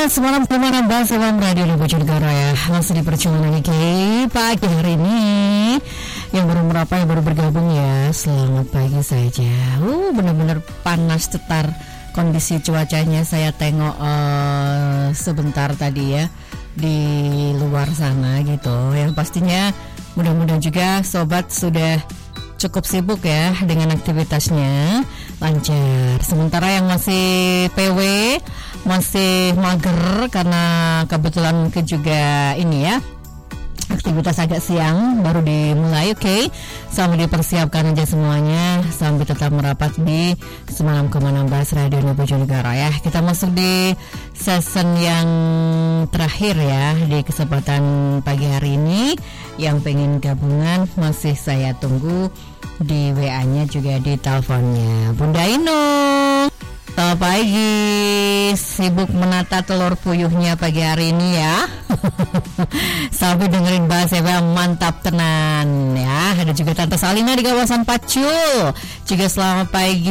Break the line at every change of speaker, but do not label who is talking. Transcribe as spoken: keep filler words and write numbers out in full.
semalam kemana bahas Semalam Radio di Bojonegoro ya. Masih di perjuangan lagi pagi hari ini. Yang baru merapat, yang baru bergabung ya, selamat pagi saja. Uh, benar-benar panas tetar kondisi cuacanya. Saya tengok uh, sebentar tadi ya di luar sana gitu. Yang pastinya mudah-mudahan juga sobat sudah cukup sibuk ya dengan aktivitasnya, lancar. Sementara yang masih P W, masih mager karena kebetulan mungkin juga ini ya, aktivitas agak siang baru dimulai. Oke, okay. Sambil dipersiapkan aja semuanya, sambil tetap merapat di Semalam Kemana Bahas Radio Bojonegoro ya. Kita masuk di season yang terakhir ya di kesempatan pagi hari ini. Yang pengen gabungan masih saya tunggu di W A-nya juga di teleponnya. Bunda Inung, selamat pagi. Sibuk menata telur puyuhnya pagi hari ini ya. Sampai dengerin bahasa yang mantap tenan ya. Ada juga Tante Salina di kawasan Pacul. Juga selamat pagi.